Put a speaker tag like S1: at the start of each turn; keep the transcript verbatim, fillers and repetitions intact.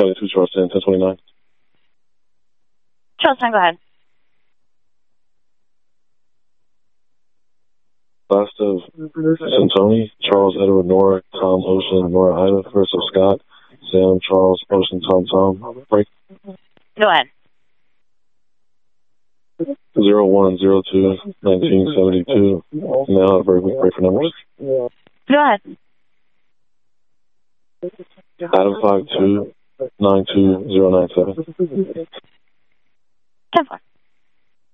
S1: Kelly two, Charles ten, ten twenty-nine.
S2: Charles ten, go ahead.
S1: Last of Santoni, Charles, Edward, Nora, Tom, Ocean, Nora, Ida, first of Scott, Sam, Charles, Ocean, Tom, Tom, break.
S2: Go ahead.
S1: Zero one zero two nineteen seventy two. Now break, break for numbers.
S2: Go ahead.
S1: Adam five two nine two zero nine seven.
S2: Ten four.